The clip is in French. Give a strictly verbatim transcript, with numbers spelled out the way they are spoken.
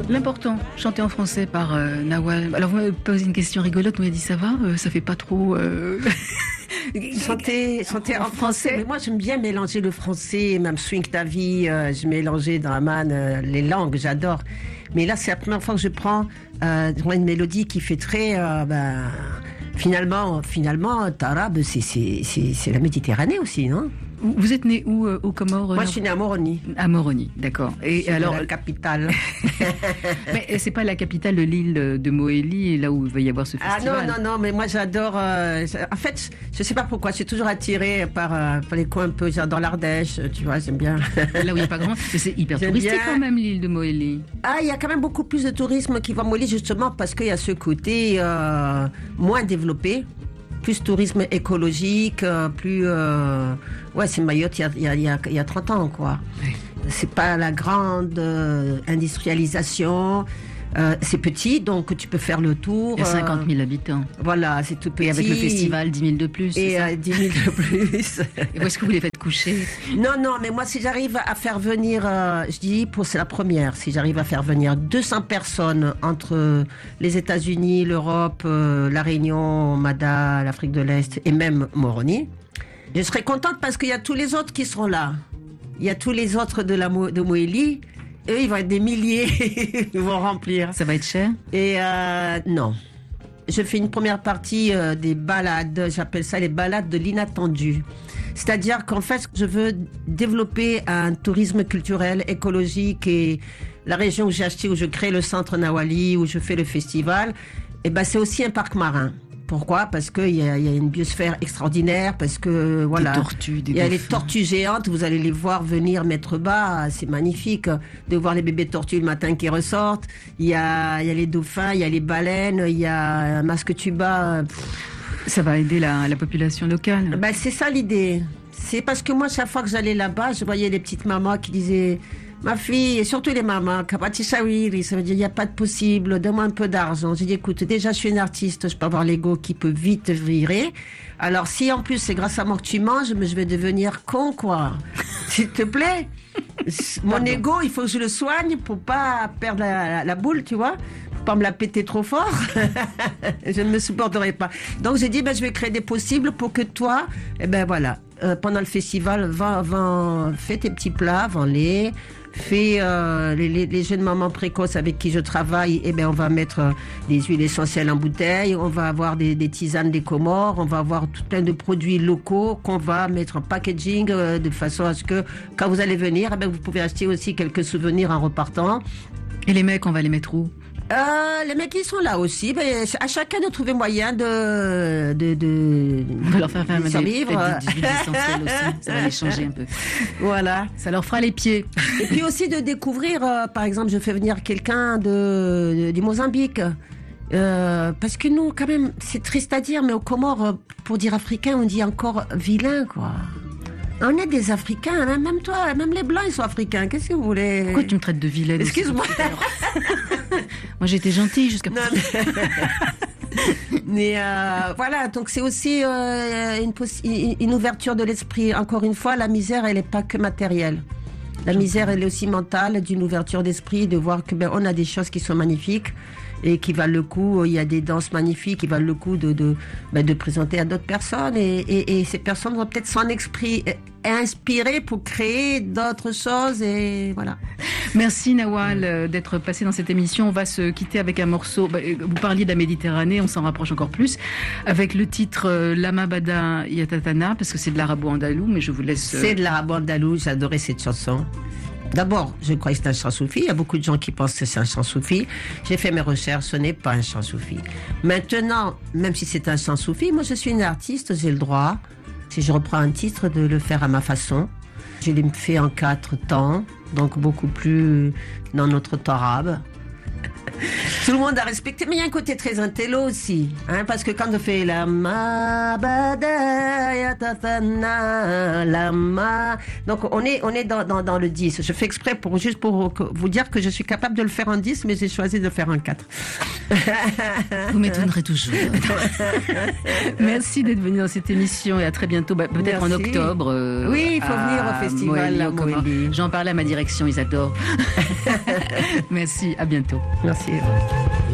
L'important, chanté en français par euh, Nawal. Alors vous m'avez posé une question rigolote, vous m'avez dit ça va, euh, ça fait pas trop... Euh... chanter, chanter en français. Mais moi j'aime bien mélanger le français, même Swing ta vie, euh, je mélangeais dans la manne euh, les langues, j'adore. Mais là c'est la première fois que je prends euh, une mélodie qui fait très... Euh, ben, finalement, finalement, Tarab, c'est, c'est, c'est, c'est la Méditerranée aussi, non ? Vous êtes né où, euh, aux Comores? Moi, je suis né à Moroni. À Moroni, d'accord. Et c'est alors, la capitale. Mais c'est pas la capitale de l'île de Mohéli, là où il va y avoir ce festival. Ah non, non, non, mais moi j'adore... Euh, en fait, je sais pas pourquoi, je suis toujours attirée par, euh, par les coins un peu... J'adore l'Ardèche, tu vois, j'aime bien. Là où il n'y a pas grand... Mais c'est hyper j'aime touristique bien. Quand même, l'île de Mohéli. Ah, il y a quand même beaucoup plus de tourisme qui va à Mohéli, justement, parce qu'il y a ce côté euh, moins développé. Plus tourisme écologique, euh, plus... Euh, ouais, c'est Mayotte il y a, il y a, il y a, il y a trente ans, quoi. Oui. C'est pas la grande euh, industrialisation. Euh, c'est petit, donc tu peux faire le tour. Il y a cinquante mille euh, habitants. Voilà, c'est tout petit. Et avec le festival, dix mille de plus. Et euh, dix mille de plus. Et où est-ce que vous les faites coucher? Non, non, mais moi, si j'arrive à faire venir, euh, je dis, pour c'est la première, si j'arrive à faire venir deux cents personnes entre les États-Unis, l'Europe, euh, la Réunion, Mada, l'Afrique de l'Est et même Moroni, je serai contente parce qu'il y a tous les autres qui seront là. Il y a tous les autres de la Mo- de Mohéli. Eux, ils vont être des milliers, ils vont remplir. Ça va être cher? Et euh, non. Je fais une première partie euh, des balades, j'appelle ça les balades de l'inattendu. C'est-à-dire qu'en fait, je veux développer un tourisme culturel, écologique, et la région où j'ai acheté, où je crée le centre Nawali, où je fais le festival, et ben c'est aussi un parc marin. Pourquoi ? Parce qu'il y a, y a une biosphère extraordinaire, parce que voilà, des tortues, des il y a dauphins. Les tortues géantes, vous allez les voir venir mettre bas, c'est magnifique de voir les bébés tortues le matin qui ressortent. Il y a, il y a les dauphins, il y a les baleines, il y a un masque tuba. Ça va aider la, la population locale. Ben, c'est ça l'idée. C'est parce que moi, chaque fois que j'allais là-bas, je voyais les petites mamans qui disaient... Ma fille, et surtout les mamans, Kabati Shawiri, ça veut dire il n'y a pas de possible, donne-moi un peu d'argent. J'ai dit, écoute, déjà je suis une artiste, je peux avoir l'ego qui peut vite virer. Alors si en plus c'est grâce à moi que tu manges, mais je vais devenir con, quoi. S'il te plaît. Mon ego, il faut que je le soigne pour pas perdre la, la, la boule, tu vois. Pour pas me la péter trop fort. Je ne me supporterai pas. Donc j'ai dit, ben, je vais créer des possibles pour que toi, eh ben voilà, euh, pendant le festival, va, va, fais tes petits plats, vends-les. Fais euh, les, les, les jeunes mamans précoces avec qui je travaille, eh ben on va mettre euh, des huiles essentielles en bouteille, on va avoir des, des tisanes des Comores, on va avoir tout plein de produits locaux qu'on va mettre en packaging euh, de façon à ce que quand vous allez venir, eh ben vous pouvez acheter aussi quelques souvenirs en repartant. Et les mecs, on va les mettre où ? Euh, les mecs, ils sont là aussi. Ben, à chacun de trouver moyen de, de, de, on va leur faire faire de survivre. Des, des huiles essentielles aussi. Ça va les changer un peu. Voilà. Ça leur fera les pieds. Et puis aussi de découvrir, euh, par exemple, je fais venir quelqu'un de, de du Mozambique. Euh, parce que nous, quand même, c'est triste à dire, mais aux Comores, pour dire africain, on dit encore vilain, quoi. On est des Africains, hein, même toi, même les Blancs, ils sont africains. Qu'est-ce que vous voulez ? Pourquoi tu me traites de vilaine ? Excuse-moi. Moi, j'étais gentille jusqu'à présent. Mais, mais euh, voilà, donc c'est aussi euh, une, possi- une ouverture de l'esprit. Encore une fois, la misère, elle n'est pas que matérielle. La misère, elle est aussi mentale, d'une ouverture d'esprit, de voir que ben on a des choses qui sont magnifiques et qui valent le coup. Il y a des danses magnifiques qui valent le coup de de, ben de présenter à d'autres personnes et, et, et ces personnes vont peut-être s'en expri- inspirer pour créer d'autres choses et voilà. Merci Nawal euh, d'être passé dans cette émission. On va se quitter avec un morceau. Bah, vous parliez de la Méditerranée, on s'en rapproche encore plus avec le titre euh, Lama Bada Yatatana parce que c'est de l'arabo-andalou, mais je vous laisse. Euh... C'est de l'arabo-andalou. J'adorais cette chanson. D'abord, je crois que c'est un chant soufi. Il y a beaucoup de gens qui pensent que c'est un chant soufi. J'ai fait mes recherches, ce n'est pas un chant soufi. Maintenant, même si c'est un chant soufi, moi je suis une artiste, j'ai le droit, si je reprends un titre, de le faire à ma façon. Je l'ai fait en quatre temps, donc beaucoup plus dans notre temps arabe. Tout le monde a respecté, mais il y a un côté très intello aussi, hein, parce que quand on fait la ma badaya tatana la ma, donc on est on est dans dans dans le dix. Je fais exprès pour juste pour vous dire que je suis capable de le faire en dix, mais j'ai choisi de le faire en quatre. Vous m'étonnerez toujours. Merci d'être venu dans cette émission et à très bientôt. Bah, peut-être Merci. En octobre. Euh, oui, il faut venir au festival. Mohéli, J'en parlais à ma direction, ils adorent. Merci, à bientôt. Merci.